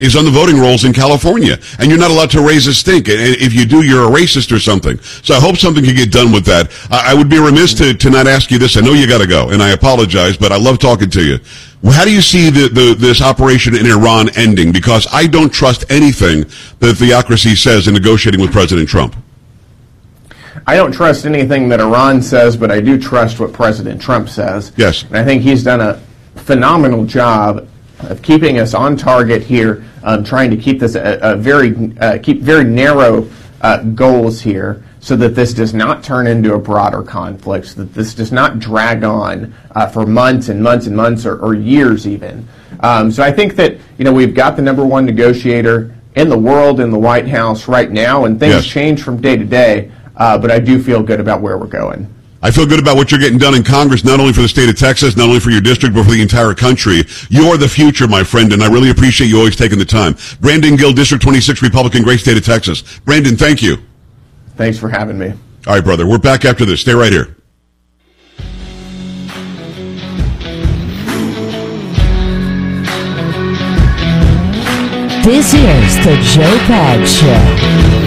is on the voting rolls in California, and you're not allowed to raise a stink. And if you do, you're a racist or something. So I hope something can get done with that. I would be remiss to not ask you this. I know you got to go, and I apologize, but I love talking to you. How do you see this operation in Iran ending? Because I don't trust anything that theocracy says in negotiating with President Trump. I don't trust anything that Iran says, but I do trust what President Trump says. Yes. And I think he's done a phenomenal job of keeping us on target here, trying to keep this keep very narrow goals here, so that this does not turn into a broader conflict, so that this does not drag on for months and months and months or years even. So I think that we've got the number one negotiator in the world in the White House right now, and things change from day to day. But I do feel good about where we're going. I feel good about what you're getting done in Congress, not only for the state of Texas, not only for your district, but for the entire country. You're the future, my friend, and I really appreciate you always taking the time. Brandon Gill, District 26, Republican, great state of Texas. Brandon, thank you. Thanks for having me. All right, brother. We're back after this. Stay right here. This is the Joe Pags Show.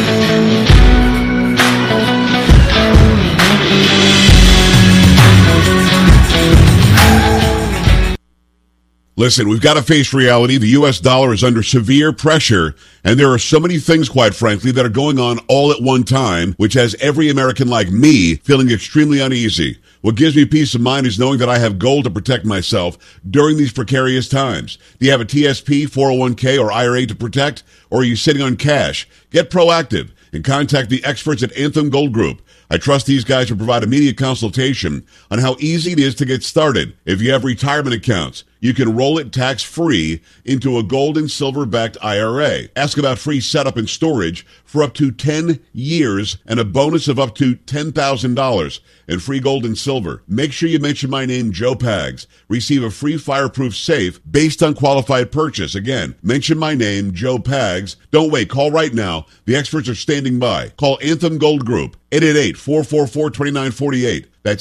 Listen, we've got to face reality. The U.S. dollar is under severe pressure, and there are so many things, quite frankly, that are going on all at one time, which has every American like me feeling extremely uneasy. What gives me peace of mind is knowing that I have gold to protect myself during these precarious times. Do you have a TSP, 401k, or IRA to protect, or are you sitting on cash? Get proactive and contact the experts at Anthem Gold Group. I trust these guys will provide immediate consultation on how easy it is to get started. If you have retirement accounts, you can roll it tax-free into a gold and silver-backed IRA. Ask about free setup and storage for up to 10 years and a bonus of up to $10,000 in free gold and silver. Make sure you mention my name, Joe Pags. Receive a free fireproof safe based on qualified purchase. Again, mention my name, Joe Pags. Don't wait. Call right now. The experts are standing by. Call Anthem Gold Group, 888-444-2948. That's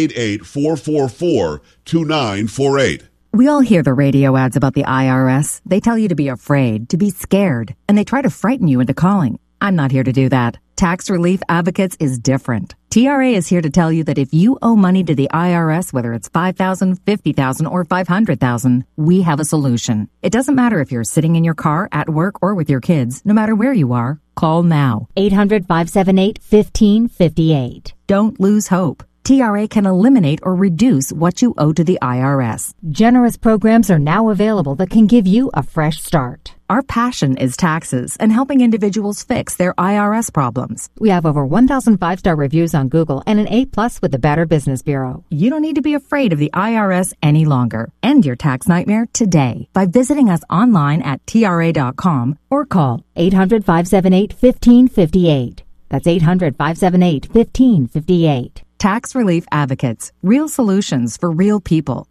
888-444-2948. We all hear the radio ads about the IRS. They tell you to be afraid, to be scared, and they try to frighten you into calling. I'm not here to do that. Tax Relief Advocates is different. TRA is here to tell you that if you owe money to the IRS, whether it's $5,000, $50,000, or $500,000, we have a solution. It doesn't matter if you're sitting in your car, at work, or with your kids. No matter where you are, call now. 800-578-1558. Don't lose hope. TRA can eliminate or reduce what you owe to the IRS. Generous programs are now available that can give you a fresh start. Our passion is taxes and helping individuals fix their IRS problems. We have over 1,000 5-star reviews on Google and an A+ with the Better Business Bureau. You don't need to be afraid of the IRS any longer. End your tax nightmare today by visiting us online at TRA.com or call 800-578-1558. That's 800-578-1558. Tax Relief Advocates. Real solutions for real people.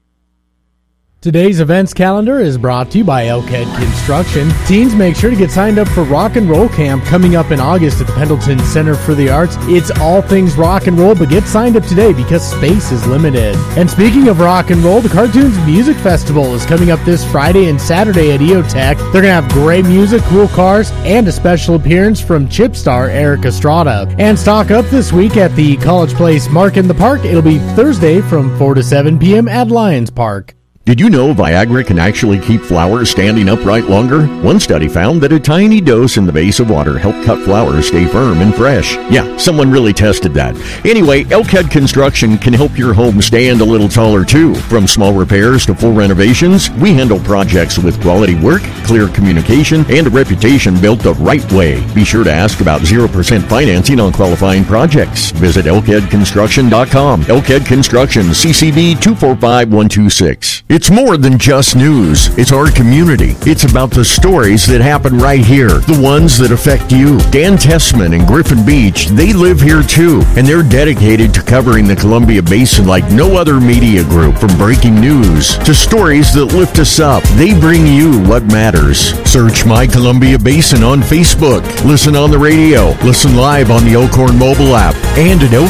Today's events calendar is brought to you by Elkhead Construction. Teens, make sure to get signed up for Rock and Roll Camp coming up in August at the Pendleton Center for the Arts. It's all things rock and roll, but get signed up today because space is limited. And speaking of rock and roll, the Cartoons Music Festival is coming up this Friday and Saturday at EOTech. They're going to have great music, cool cars, and a special appearance from chip star Eric Estrada. And stock up this week at the College Place Mark in the Park. It'll be Thursday from 4 to 7 p.m. at Lions Park. Did you know Viagra can actually keep flowers standing upright longer? One study found that a tiny dose in the base of water helped cut flowers stay firm and fresh. Yeah, someone really tested that. Anyway, Elkhead Construction can help your home stand a little taller too. From small repairs to full renovations, we handle projects with quality work, clear communication, and a reputation built the right way. Be sure to ask about 0% financing on qualifying projects. Visit elkheadconstruction.com. Elkhead Construction, CCB 245126. It's more than just news. It's our community. It's about the stories that happen right here, the ones that affect you. Dan Tessman and Griffin Beach, they live here too, and they're dedicated to covering the Columbia Basin like no other media group. From breaking news to stories that lift us up, they bring you what matters. Search My Columbia Basin on Facebook. Listen on the radio. Listen live on the Elkhorn mobile app and at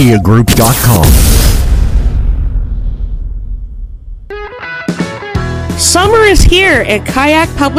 elkhornmediagroup.com. Summer is here at Kayak Public